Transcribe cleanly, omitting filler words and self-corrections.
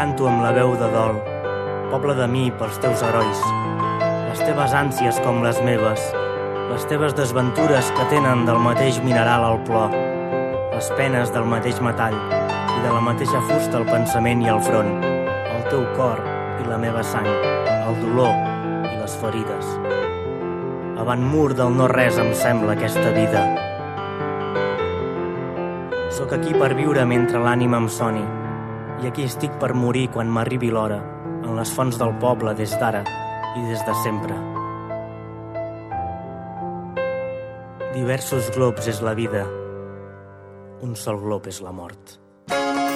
canto amb la veu de dol, poble de mi pels teus herois, les teves ànsies com les meves, les teves desventures que tenen del mateix mineral al plor, les penes del mateix metall i de la mateixa fusta el pensament i el front, el teu cor i la meva sang, el dolor i les ferides. Avant mur del no-res em sembla aquesta vida. Sóc aquí per viure mentre l'ànima em soni, i aquí estic per morir quan m'arribi l'hora, en les fonts del poble des d'ara i des de sempre. Diversos globs és la vida, un sol glob és la mort.